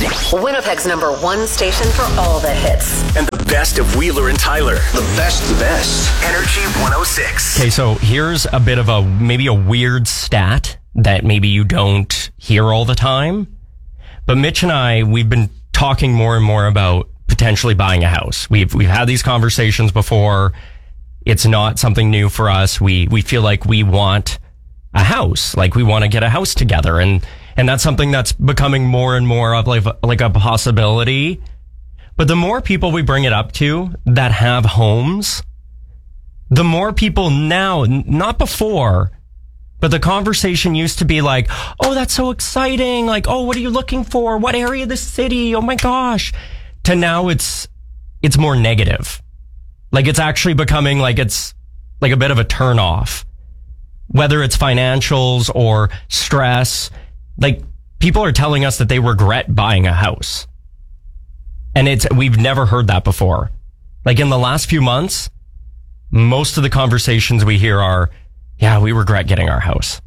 Winnipeg's #1 station for all the hits. And the best of Wheeler and Tyler. The best. Energy 106. Okay, so here's a bit of maybe a weird stat that maybe you don't hear all the time. But Mitch and I, we've been talking more and more about potentially buying a house. We've had these conversations before. It's not something new for us. We feel like we want a house, like we want to get a house together, and that's something that's becoming more and more of like a possibility. But the more people we bring it up to that have homes, the more people now, not before, but the conversation used to be like, oh, that's so exciting. Like, oh, what are you looking for? What area of the city? Oh my gosh. To now it's more negative. Like it's actually becoming like it's like a bit of a turn off. Whether it's financials or stress, like people are telling us that they regret buying a house. And we've never heard that before. Like in the last few months, most of the conversations we hear are, yeah, we regret getting our house.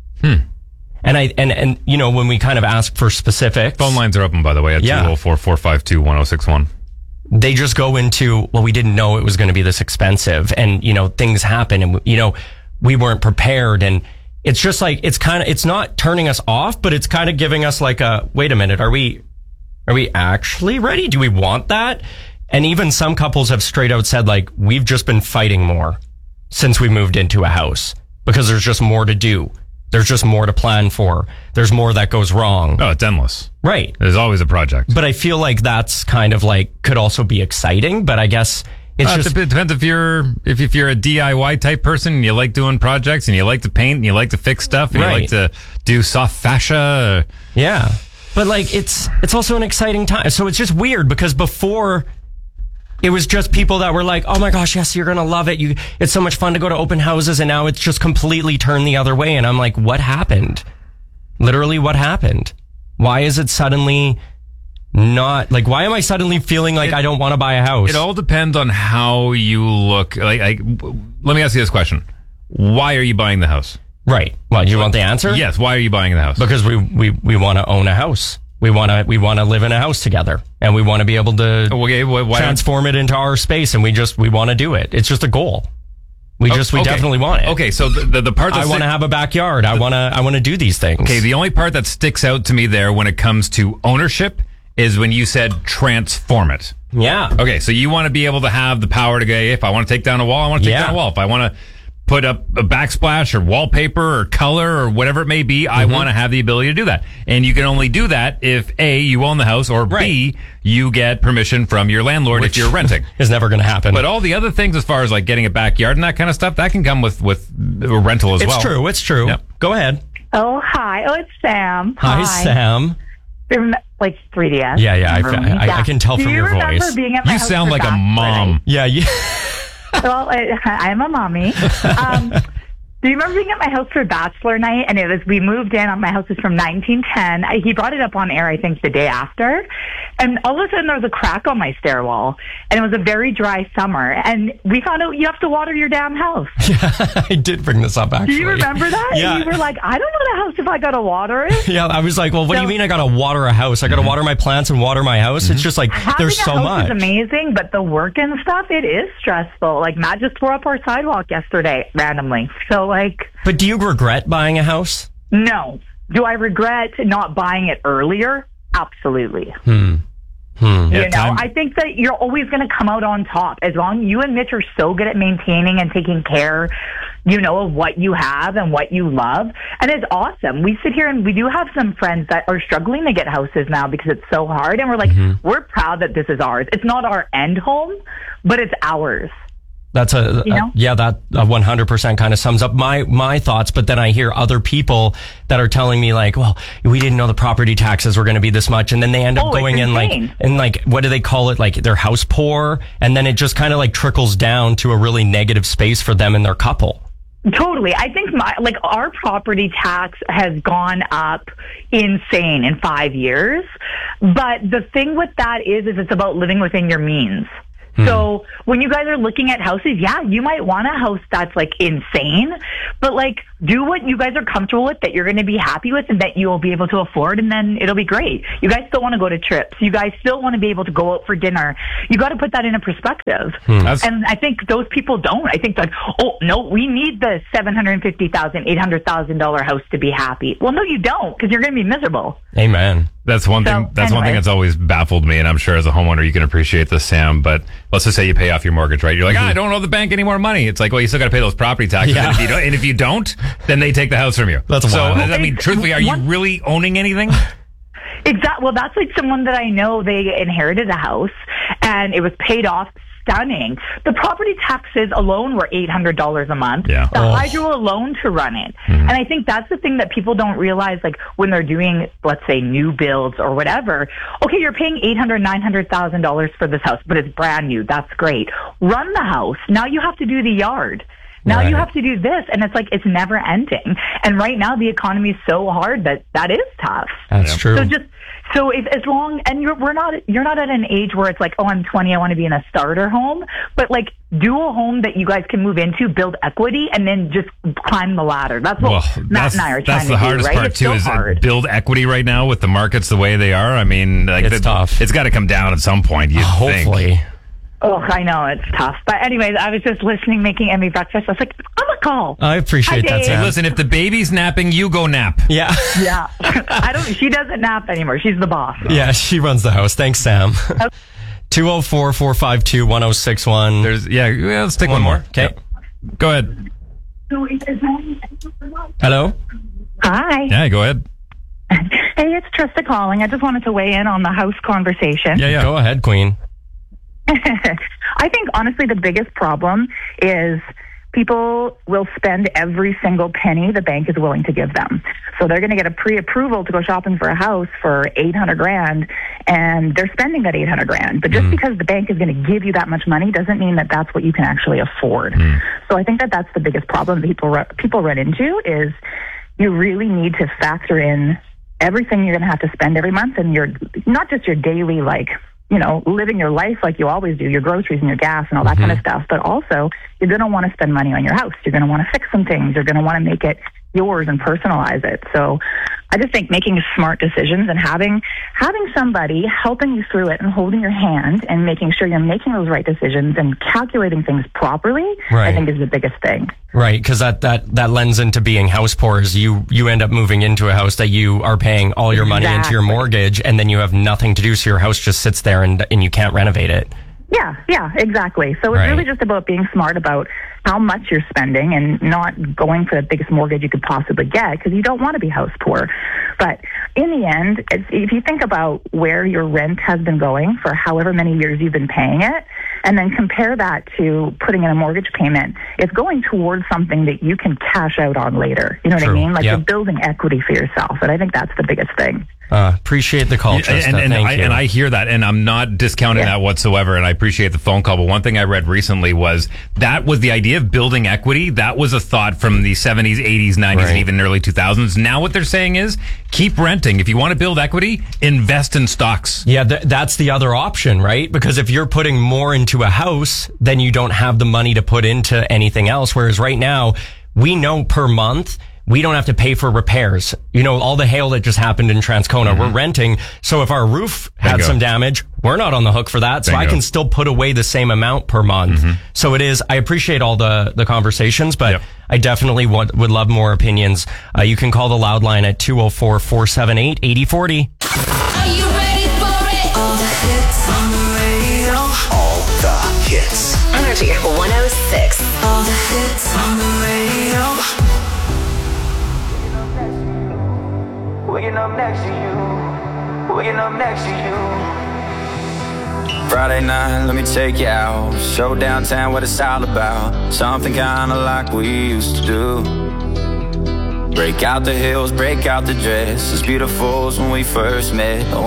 And you know, when we kind of ask for specifics. Phone lines are open, by the way, at 204-452-1061. They just go into, well, we didn't know it was going to be this expensive, and you know, things happen, and you know, we weren't prepared, and it's just like, it's not turning us off, but it's kind of giving us like wait a minute, are we actually ready? Do we want that? And even some couples have straight out said, like, we've just been fighting more since we moved into a house because there's just more to do. There's just more to plan for. There's more that goes wrong. Oh, it's endless. Right. There's always a project. But I feel like that's kind of like, could also be exciting, but I guess it's just... It depends if you're a DIY type person and you like doing projects and you like to paint and you like to fix stuff and you like to do soft fascia. Yeah. But like, it's also an exciting time. So it's just weird because before it was just people that were like, oh my gosh, yes, you're going to love it. It's so much fun to go to open houses. And now it's just completely turned the other way. And I'm like, what happened? Literally, what happened? Why is it suddenly not like, why am I suddenly feeling like I don't want to buy a house? It all depends on how you look. Like, let me ask you this question. Why are you buying the house? Right. Well, you want the answer? Yes. Why are you buying the house? Because we want to own a house. We want to live in a house together, and we want to be able to transform it into our space, and we want to do it. It's just a goal. We definitely want it. Okay, so the part that I want to have a backyard. I want to do these things. Okay, the only part that sticks out to me there when it comes to ownership is when you said transform it. Yeah. Okay, so you want to be able to have the power to go, if I want to take down a wall, I want to take down a wall. If I want to put up a backsplash or wallpaper or color or whatever it may be, I want to have the ability to do that. And you can only do that if A, you own the house, or B, you get permission from your landlord if you're renting. Is never going to happen. But all the other things as far as like getting a backyard and that kind of stuff, that can come with a rental as well. It's true. Yep. Go ahead. Oh, hi. Oh, it's Sam. Hi, Sam. Like 3DS. Yeah. I can tell from your voice. Being at my you house sound like a mom. Yeah. Well, I'm a mommy. Do you remember being at my house for bachelor night? And we moved in. My house is from 1910. He brought it up on air, I think, the day after. And all of a sudden, there was a crack on my stairwell. And it was a very dry summer. And we found out you have to water your damn house. Yeah, I did bring this up, actually. Do you remember that? Yeah. And you were like, I don't want a house if I got to water it. Yeah, I was like, well, what do you mean I got to water a house? I got to water my plants and water my house? It's just like, there's so much. Having a house is amazing, but the work and stuff, it is stressful. Like, Matt just tore up our sidewalk yesterday, randomly. So, like... But do you regret buying a house? No. Do I regret not buying it earlier? Absolutely. I think that you're always going to come out on top. As long as you and Mitch are so good at maintaining and taking care, of what you have and what you love. And it's awesome. We sit here and we do have some friends that are struggling to get houses now because it's so hard. And we're like, we're proud that this is ours. It's not our end home, but it's ours. That's that 100% kind of sums up my thoughts. But then I hear other people that are telling me like, well, we didn't know the property taxes were going to be this much. And then they end up going in like, what do they call it? Like they're house poor. And then it just kind of like trickles down to a really negative space for them and their couple. Totally. I think our property tax has gone up insane in 5 years. But the thing with that is it's about living within your means. So when you guys are looking at houses, yeah, you might want a house that's like insane, but like do what you guys are comfortable with, that you're going to be happy with, and that you'll be able to afford, and then it'll be great. You guys still want to go to trips. You guys still want to be able to go out for dinner. You got to put that in a perspective. And I think those people don't. I think like, oh no, we need the $750,000, $800,000 house to be happy. Well, no, you don't, because you're going to be miserable. Amen. That's one thing. That's one thing that's always baffled me, and I'm sure as a homeowner you can appreciate this, Sam. But let's just say you pay off your mortgage, right? You're like, I don't owe the bank any more money. It's like, well, you still got to pay those property taxes, and if you don't, then they take the house from you. That's so. wild. I mean, truthfully, are you really owning anything? Exactly. Well, that's like someone that I know. They inherited a house, and it was paid off. Stunning. The property taxes alone were $800 a month. Yeah. The hydro alone to run it. And I think that's the thing that people don't realize, like when they're doing, let's say, new builds or whatever. Okay, you're paying $800,000, $900,000 for this house, but it's brand new. That's great. Run the house. Now you have to do the yard. Now you have to do this, and it's like it's never ending. And right now the economy is so hard that is tough. That's true. So if, as long, and you're not at an age where it's like, oh, I'm 20, I want to be in a starter home, but like do a home that you guys can move into, build equity, and then just climb the ladder. That's what Matt and I are trying to do, right? That's the hardest part too, is build equity right now with the markets the way they are. I mean, like, it's tough. It's got to come down at some point. Hopefully. Think. Oh, I know, it's tough. But anyways, I was just listening, making Emmy breakfast. I was like, I'm a call. I appreciate that, Sam. Hey, listen, if the baby's napping, you go nap. Yeah. Yeah. She doesn't nap anymore. She's the boss. Yeah, she runs the house. Thanks, Sam. 204-452-1061. Let's take one more. Okay. Yep. Go ahead. Hello? Hi. Yeah, go ahead. Hey, it's Trista calling. I just wanted to weigh in on the house conversation. Yeah. Go ahead, Queen. I think, honestly, the biggest problem is people will spend every single penny the bank is willing to give them. So they're going to get a pre-approval to go shopping for a house for $800,000, and they're spending that $800,000. But just because the bank is going to give you that much money doesn't mean that that's what you can actually afford. So I think that that's the biggest problem people run into, is you really need to factor in everything you're going to have to spend every month, and not just your daily, like, living your life like you always do, your groceries and your gas and all that kind of stuff, but also you're going to want to spend money on your house. You're going to want to fix some things. You're going to want to make it yours and personalize it. So I just think making smart decisions and having somebody helping you through it and holding your hand and making sure you're making those right decisions and calculating things properly, I think is the biggest thing. Right, because that lends into being house poor. Is you end up moving into a house that you are paying all your money into your mortgage, and then you have nothing to do, so your house just sits there and you can't renovate it. Yeah, exactly. So it's really just about being smart about how much you're spending and not going for the biggest mortgage you could possibly get, because you don't want to be house poor. But in the end, if you think about where your rent has been going for however many years you've been paying it, and then compare that to putting in a mortgage payment, it's going towards something that you can cash out on later. You know what I mean? Like you're building equity for yourself. And I think that's the biggest thing. Appreciate the call, Trista. And I hear that, and I'm not discounting that whatsoever, and I appreciate the phone call. But one thing I read recently was the idea of building equity. That was a thought from the 70s, 80s, 90s, and even early 2000s. Now what they're saying is keep renting. If you want to build equity, invest in stocks. Yeah, that's the other option, right? Because if you're putting more into a house, then you don't have the money to put into anything else. Whereas right now, we know per month, we don't have to pay for repairs. All the hail that just happened in Transcona, we're renting. So if our roof had some damage, we're not on the hook for that. So I can still put away the same amount per month. So I appreciate all the conversations, but I definitely would love more opinions. You can call the Loud line at 204-478-8040. Are you ready for it? All the hits on the radio. All the hits. Energy 106. All the hits on the radio. Waking up next to you. Waking up next to you. Friday night, let me take you out. Show downtown what it's all about. Something kinda like we used to do. Break out the heels, break out the dress. As beautiful as when we first met.